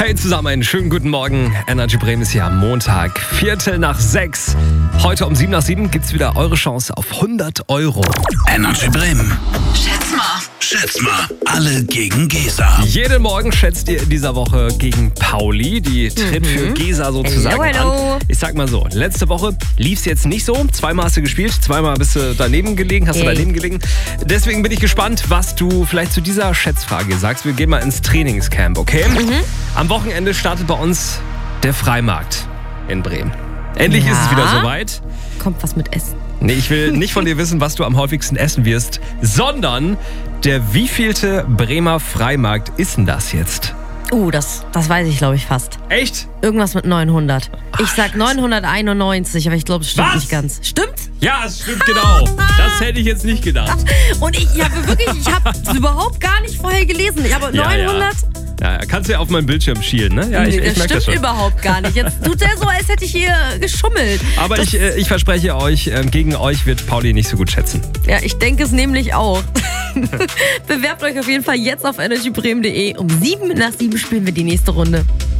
Hey zusammen, einen schönen guten Morgen. Energy Bremen ist hier am Montag, 5:45. Heute um 7:07 gibt's wieder eure Chance auf 100 Euro. Energy Bremen. Schätz mal. Alle gegen Gesa. Jeden Morgen schätzt ihr in dieser Woche gegen Pauli. Die tritt für Gesa sozusagen Hello. an. Ich sag mal so, letzte Woche lief's jetzt nicht so. Zweimal hast du gespielt, zweimal bist du daneben gelegen, Deswegen bin ich gespannt, was du vielleicht zu dieser Schätzfrage sagst. Wir gehen mal ins Trainingscamp, okay? Am Wochenende startet bei uns der Freimarkt in Bremen. Endlich ist es wieder soweit. Kommt was mit Essen. Nee, ich will nicht von dir wissen, was du am häufigsten essen wirst, sondern der wievielte Bremer Freimarkt ist denn das jetzt? Das weiß ich, glaube ich, fast. Echt? Irgendwas mit 900. Ich sag 991, aber ich glaube, es stimmt nicht ganz. Stimmt? Ja, es stimmt genau. Das hätte ich jetzt nicht gedacht. Und ich habe es überhaupt gar nicht vorher gelesen. Ich habe 900... Ja, kannst du ja auf meinem Bildschirm schielen, ne? Ja, Nee, ich das merke das stimmt schon. überhaupt gar nicht. Jetzt tut er so, als hätte ich hier geschummelt. Aber ich verspreche euch, gegen euch wird Pauli nicht so gut schätzen. Ja, ich denke es nämlich auch. Bewerbt euch auf jeden Fall jetzt auf energybremen.de. Um 7 nach 7 spielen wir die nächste Runde.